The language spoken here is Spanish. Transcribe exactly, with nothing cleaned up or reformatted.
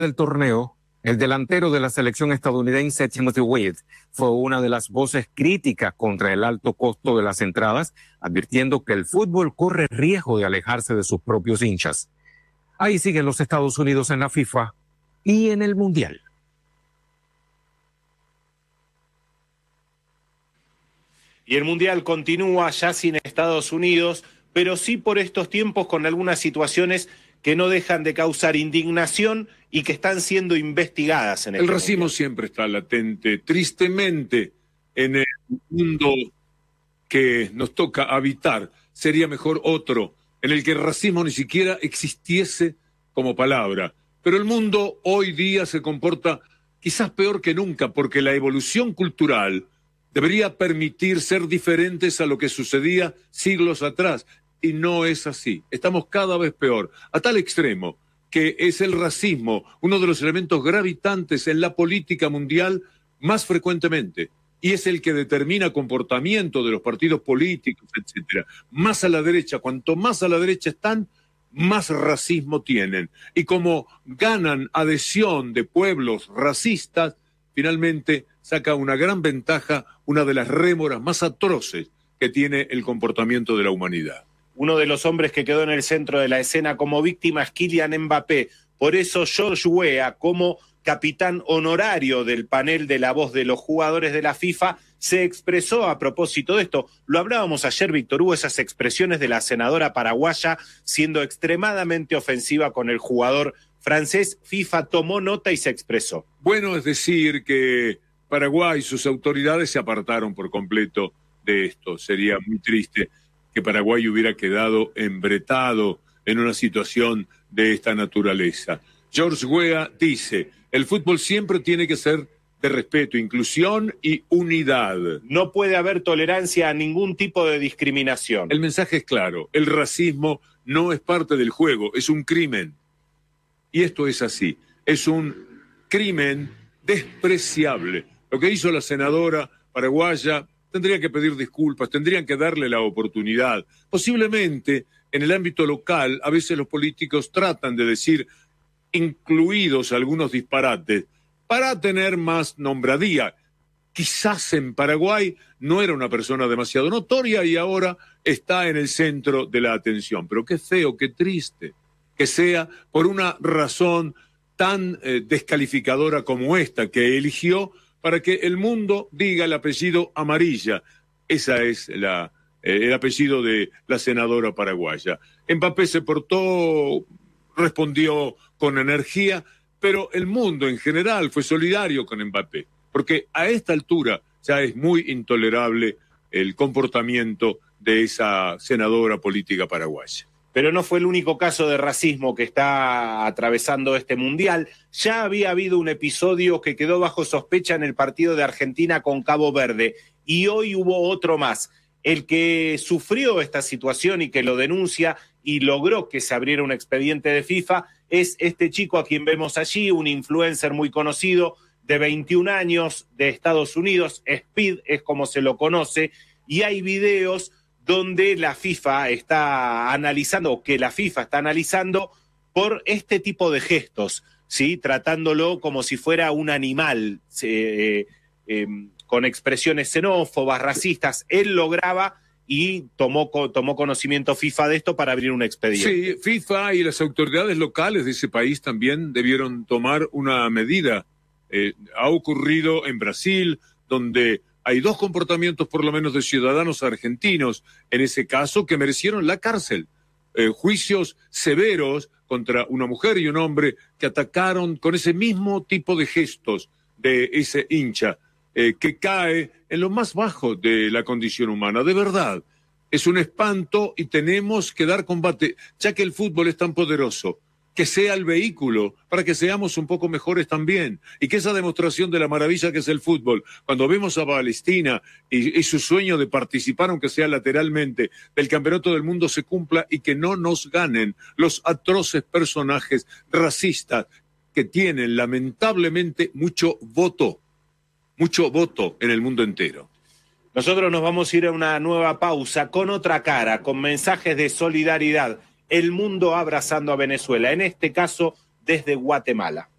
del torneo, el delantero de la selección estadounidense Timothy Weah fue una de las voces críticas contra el alto costo de las entradas, advirtiendo que el fútbol corre riesgo de alejarse de sus propios hinchas. Ahí siguen los Estados Unidos en la FIFA y en el Mundial. Y el Mundial continúa ya sin Estados Unidos, pero sí por estos tiempos con algunas situaciones que no dejan de causar indignación y que están siendo investigadas en el El racismo mundial. Siempre está latente, tristemente, en el mundo que nos toca habitar. Sería mejor otro, en el que el racismo ni siquiera existiese como palabra. Pero el mundo hoy día se comporta quizás peor que nunca, porque la evolución cultural debería permitir ser diferentes a lo que sucedía siglos atrás. Y no es así. Estamos cada vez peor, a tal extremo que es el racismo uno de los elementos gravitantes en la política mundial más frecuentemente. Y es el que determina comportamiento de los partidos políticos, etcétera. Más a la derecha, cuanto más a la derecha están, más racismo tienen. Y como ganan adhesión de pueblos racistas, finalmente saca una gran ventaja una de las rémoras más atroces que tiene el comportamiento de la humanidad. Uno de los hombres que quedó en el centro de la escena como víctima es Kylian Mbappé. Por eso George Weah, como capitán honorario del panel de la voz de los jugadores de la FIFA, se expresó a propósito de esto. Lo hablábamos ayer, Víctor Hugo, esas expresiones de la senadora paraguaya siendo extremadamente ofensiva con el jugador francés. FIFA tomó nota y se expresó. Bueno, es decir que Paraguay y sus autoridades se apartaron por completo de esto. Sería muy triste que Paraguay hubiera quedado embretado en una situación de esta naturaleza. George Weah dice, el fútbol siempre tiene que ser de respeto, inclusión y unidad. No puede haber tolerancia a ningún tipo de discriminación. El mensaje es claro, el racismo no es parte del juego, es un crimen. Y esto es así, es un crimen despreciable. Lo que hizo la senadora paraguaya tendría que pedir disculpas, tendrían que darle la oportunidad. Posiblemente en el ámbito local, a veces los políticos tratan de decir, incluidos algunos disparates, para tener más nombradía. Quizás en Paraguay no era una persona demasiado notoria y ahora está en el centro de la atención. Pero qué feo, qué triste que sea por una razón tan eh, descalificadora como esta que eligió para que el mundo diga el apellido Amarilla. Esa es la, eh, el apellido de la senadora paraguaya. Mbappé se portó, respondió con energía, pero el mundo en general fue solidario con Mbappé, porque a esta altura ya es muy intolerable el comportamiento de esa senadora política paraguaya. Pero no fue el único caso de racismo que está atravesando este mundial. Ya había habido un episodio que quedó bajo sospecha en el partido de Argentina con Cabo Verde y hoy hubo otro más. El que sufrió esta situación y que lo denuncia y logró que se abriera un expediente de FIFA es este chico a quien vemos allí, un influencer muy conocido de veintiún años de Estados Unidos, Speed es como se lo conoce, y hay videos donde la FIFA está analizando, o que la FIFA está analizando por este tipo de gestos, ¿sí? Tratándolo como si fuera un animal, eh, eh, con expresiones xenófobas, racistas. Él lo graba y tomó, tomó conocimiento FIFA de esto para abrir un expediente. Sí, FIFA y las autoridades locales de ese país también debieron tomar una medida. Eh, ha ocurrido en Brasil, donde hay dos comportamientos por lo menos de ciudadanos argentinos, en ese caso, que merecieron la cárcel. Eh, juicios severos contra una mujer y un hombre que atacaron con ese mismo tipo de gestos de ese hincha, eh, que cae en lo más bajo de la condición humana. De verdad, es un espanto y tenemos que dar combate, ya que el fútbol es tan poderoso, que sea el vehículo para que seamos un poco mejores también, y que esa demostración de la maravilla que es el fútbol, cuando vemos a Palestina y, y su sueño de participar, aunque sea lateralmente, del campeonato del mundo se cumpla y que no nos ganen los atroces personajes racistas que tienen lamentablemente mucho voto, mucho voto en el mundo entero. Nosotros nos vamos a ir a una nueva pausa con otra cara, con mensajes de solidaridad. El mundo abrazando a Venezuela, en este caso desde Guatemala.